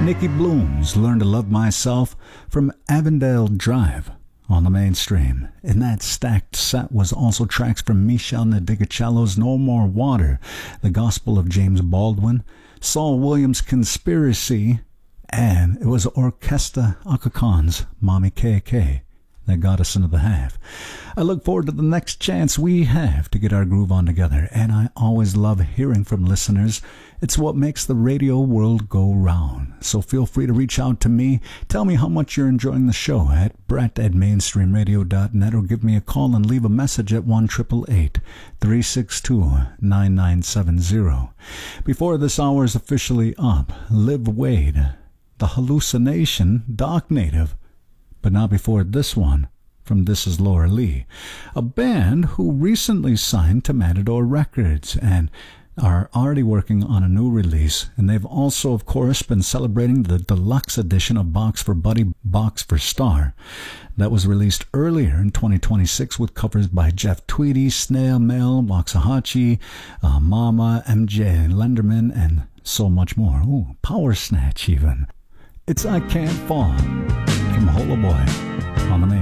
Nikki Blooms, Learn to Love Myself from Avondale Drive on the Mainstream. In that stacked set was also tracks from Michelle Nadigacello's No More Water, The Gospel of James Baldwin, Saul Williams' Conspiracy, and it was Orchestra Akakan's Mommy KK that got us into the half. I look forward to the next chance we have to get our groove on together, and I always love hearing from listeners. It's what makes the radio world go round. So feel free to reach out to me. Tell me how much you're enjoying the show at brett@mainstreamradio.net, or give me a call and leave a message at 1-888-362-9970. Before this hour is officially up, Liv Wade, The Hallucination, Doc Native, but not before this one from This Is Laura Lee, a band who recently signed to Matador Records and are already working on a new release. And they've also, of course, been celebrating the deluxe edition of Box for Buddy, Box for Star that was released earlier in 2026 with covers by Jeff Tweedy, Snail Mail, Waxahachie, Mama, MJ Lenderman, and so much more. Ooh, Power Snatch even. It's I Can't Fall from Holo Boy on the Main.